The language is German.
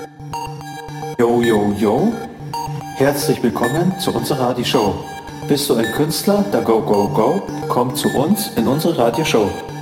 Yo, yo, yo. Herzlich willkommen zu unserer Radioshow. Bist du ein Künstler? Dann go, go, go. Komm zu uns in unsere Radioshow.